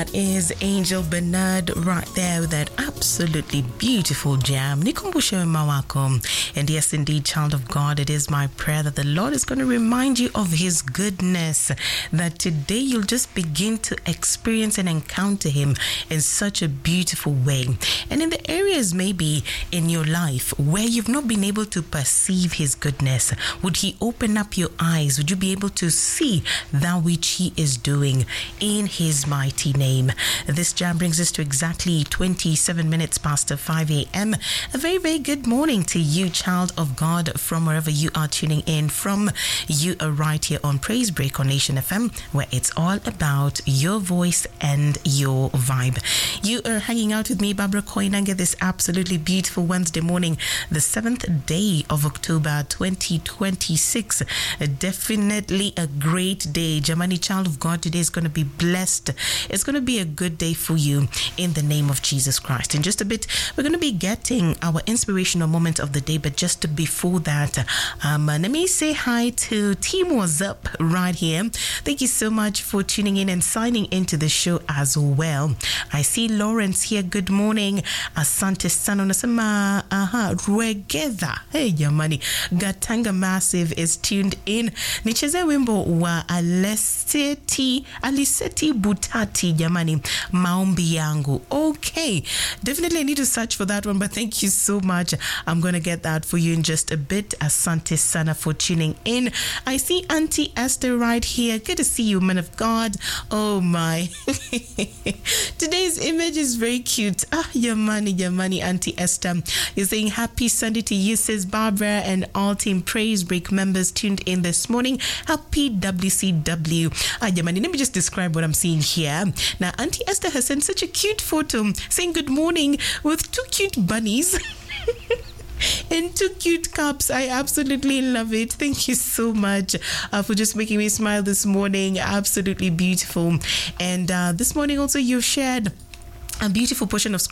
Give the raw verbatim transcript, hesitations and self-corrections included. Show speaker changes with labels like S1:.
S1: That is Angel Bernard right there with that absolutely beautiful jam. Nikumbushe mawako. And yes, indeed, child of God, it is my prayer that the Lord is going to remind you of His goodness, that today you'll just begin to experience and encounter Him in such a beautiful way. And in the areas maybe in your life where you've not been able to perceive His goodness, would He open up your eyes? Would you be able to see that which He is doing in His mighty name? This jam brings us to exactly twenty-seven minutes past five a.m. A very, very good morning to you, child of God, from wherever you are tuning in from. You are right here on Praise Break on Nation F M, where it's all about your voice and your vibe. You are hanging out with me, Barbara Koinange, this absolutely beautiful Wednesday morning, the seventh day of October twenty twenty-six. Definitely a great day. Jamani, child of God, today is going to be blessed. It's going to be a good day for you in the name of Jesus Christ. In just a bit, we're going to be getting our inspirational moment of the day, but just before that, um, let me say hi to Team What's Up right here. Thank you so much for tuning in and signing into the show as well. I see Lawrence here. Good morning. Asante sana unasema aha Ruegedha. Hey jamani, Gatanga Massive is tuned in. Nicheze wimbo wa Aleseti Aliseti Butati jamani, maombi yangu. Okay, definitely I need to search for that one, but thank you so much. I'm going to get that for you in just a bit. Asante sana for tuning in. I see Auntie Esther right here. Good to see you, man of God. Oh my. Today's image is very cute. Ah, Yamani, Yamani, Auntie Esther. You're saying happy Sunday to you, says Barbara, and all Team Praise Break members tuned in this morning. Happy W C W. Ah, Yamani, let me just describe what I'm seeing here. Now, Auntie Esther has sent such a cute photo saying good morning with two cute bunnies. And two cute cups. I absolutely love it. Thank you so much uh, for just making me smile this morning. Absolutely beautiful. And uh, this morning also you've shared a beautiful portion of